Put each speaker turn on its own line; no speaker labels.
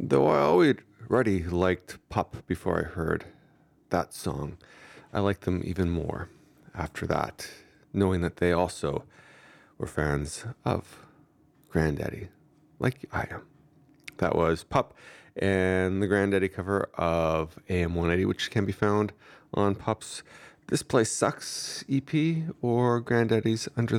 Though I already liked Pup before I heard that song, I liked them even more after that, knowing that they also were fans of Granddaddy, like I am. That was Pup and the Granddaddy cover of AM 180, which can be found on Pup's This Place Sucks EP or Granddaddy's Under